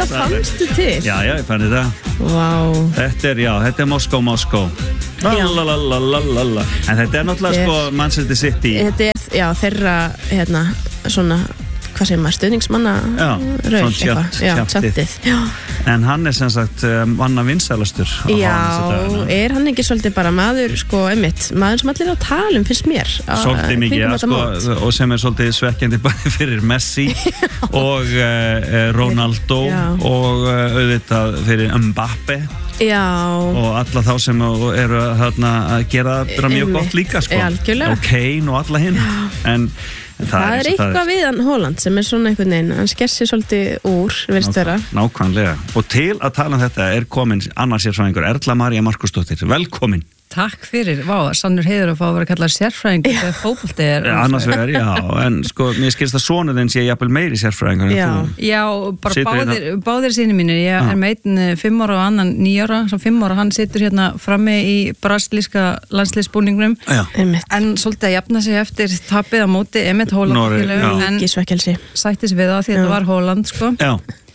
fannstu til? Já, ég fann þetta. Vá. Þetta er Moskó. Lalalala. En þetta er náttúrulega sko Manchester City. Þetta er, þeirra, svona, hvað segir maður, stuðningsmanna rauð, tjattið. En hann er sem sagt manna vinsælastur. Já, er hann ekki svolítið bara maður, sko, maður sem allir á talum fyrst mér. Svolítið mikið, sko, og sem er svolítið svekkjandi bæði fyrir Messi og Ronaldo og auðvitað fyrir Mbappe. Já. Og alla þá sem eru þarna að gera þetta mjög gott líka, sko. Algjörlega. Og Kane og alla hinn. En það er eitthvað við hann Holland sem er svona einhvern veginn, hann sker sig svolítið úr, veist vera. Nákvæmlega. Og til að tala þetta er komin annar sérfræðingur, Erla María Markusdóttir. Velkomin. Takk fyrir, sannur heiður að fá að vera kallað sérfræðingur þegar fótbolti er. Annars vegar, en sko, mér skilst að sonur þinn sé jafnvel meiri sérfræðingur en þú. Já, bara báðir sinni mínir, ég er með einn 5 ára og annan 9 ára, sem 5 ára, hann situr hérna frammi í brasilíska landsliðsbúningnum, en svolítið að jafna sig eftir tapið á móti Emmett Holland, en sætti sig við það því þetta var Holland, sko. Já.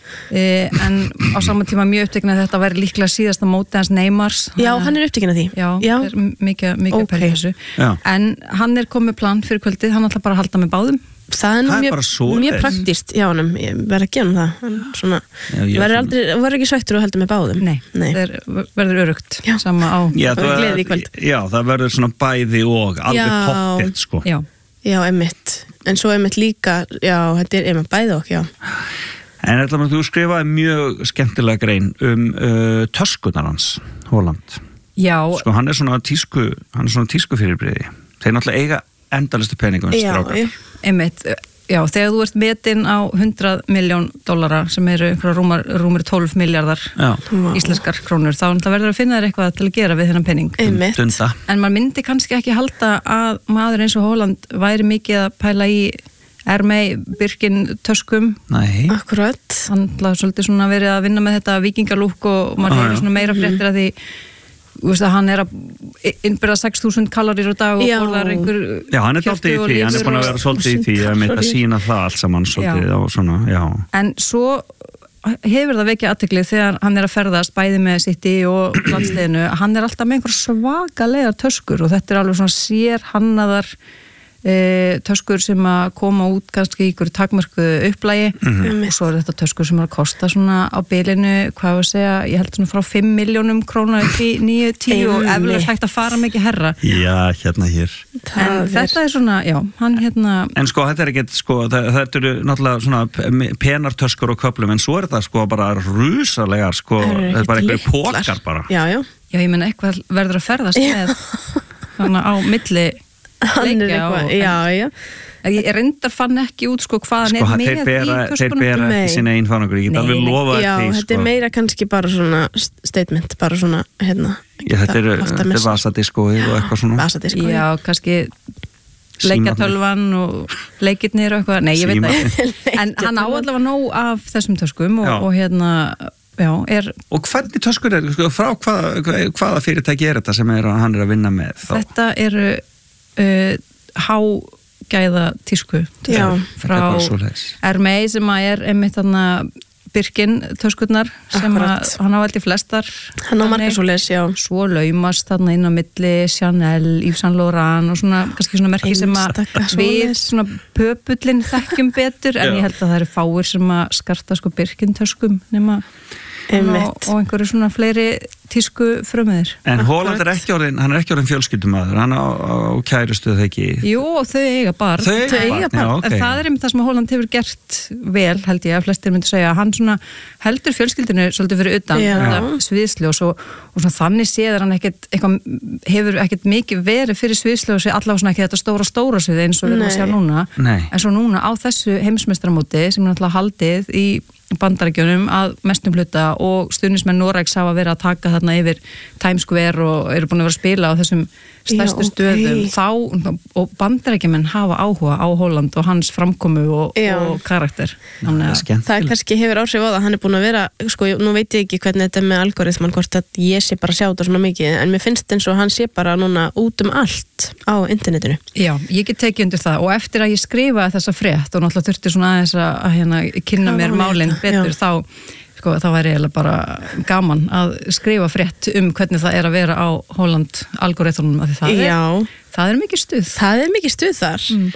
En á sama tíma mjög upptekinn að þetta væri líklega síðasta móti hans Neymars. Já, hann er upptekinn að því. Já, það er mikið pæli þessu. En hann er komið plan fyrir kvöldið, hann ætla bara að halda með báðum. Það er mjög praktist hjá hann, ég verði að gera það. Verður ekki sveittur að halda með báðum? Nei, það verður örugt sama á gleði í kvöld. Já, það verður svona bæði og alveg poppið, sko. Já, Emmett. En svo Emmett líka, þetta er Emmett bæði og, En þú skrifaði mjög skemmtilega grein töskunar hans, Holland. Já. Sko, hann er svona tískufyrirbrigði. Þeir náttúrulega eiga endalistu peningum strákar. Einmitt, þegar þú ert metinn á $100 milljón sem eru rúmir 12 miljardar íslenskar krónur, þá verður að finna þér eitthvað til að gera við þennan pening. Einmitt. En maður myndi kannski ekki halda að maður eins og Holland væri mikið að pæla í Hermès Birkin töskum. Nei. Akkurat. Hann hlaði svolítið svona verið að vinna með þetta vikingalúk og maður hefur svona meira fréttir að því, þú veist að hann er að innbyrða 6.000 kaloríur á dag og borðar einhver. Já, hann er svolítið í því, hann er búin að vera svolítið í því að með að sína það allt saman svolítið og svona, En svo hefur það vekja athygli þegar hann er að ferðast bæði með City og landsliðinu, hann er alltaf með einhver svakalegar töskur og þetta er alveg svona sérhannaðar töskur sem að koma út kannski í ykkur takmörkuðu upplægi og svo er þetta töskur sem er að kosta svona á bilinu, hvað að segja, ég held svona frá 5 milljónum krónar upp í 9-10 og eflaust hægt að fara mikið herra. Já, hér. En þetta er svona, hann En sko, þetta er ekkert, sko, þetta eru náttúrulega svona penar töskur og köflum, en svo er þetta sko bara rusalegar, sko, þetta er bara einhverjir pókar bara. Já, ég meina eitthvað verður að ferðast með þannig á milli leikja og ég reyndar fann ekki út sko hvað hann er með í töskunum. Þeir bera ekki sína einfarangur, ég get alveg lofa því. Já, þetta er meira kannski bara svona statement, bara svona þetta er vasadiskóið og eitthvað svona. Já, kannski leikjatölvan og leikirnir og eitthvað, nei ég veit það en hann á allavega nóg af þessum töskum og Og hvernig töskur er, sko, frá hvaða fyrirtæki er þetta sem hann er að vinna með þá? Þetta eru hágæða tísku frá Hermès sem er einmitt þarna Birkin töskurnar sem hann á veldi flestar. Hann á margar svoleiðis, svo laumast þarna inn á milli Chanel, Yves Saint Laurent og svona, kannski svona merki sem að við svona pöpullin þekkjum betur en ég held að það eru fáir sem að skarta sko Birkin töskum nema og einhverju svona fleiri tísku frömmuðir. En Holland er ekki orðin fjölskyldumaður, hann á kærustu þegar ekki. Jú, þau eiga barn. En það er einmitt það sem Holland hefur gert vel, held ég, að flestir myndi segja, hann svona heldur fjölskyldinu svolítið fyrir utan sviðsljós og svona þannig séður hann hefur ekkert mikið verið fyrir sviðsljósi, allavega svona ekki þetta stóra svið eins og við erum að sjá núna. En svo núna á þessu heimsmeistaramóti sem er náttúrulega haldið í Bandaríkjunum að mestum hluta og stuðningsmenn Noregs hafa verið að taka þarna yfir Times Square og eru búin að vera að spila á þessum stærstu stöðum og Bandaríkjamenn hafa áhuga á Holland og hans framkomu og karakter. Það kannski hefur áhrif á það, hann er búin að vera, sko, nú veit ég ekki hvernig þetta er með algoritman, hvort að ég sé bara að sjá þetta svona mikið, en mér finnst eins og hann sé bara núna út allt á internetinu. Já, ég get tekið undir það og eftir að ég skrifa þessa frétt og náttúrulega þurfti svona aðeins að kynna mér málin betur þá sko, það væri eiginlega bara gaman að skrifa frétt hvernig það að vera á Holland algoritmunum, af því það er mikið stuð. Það er mikið stuð þar.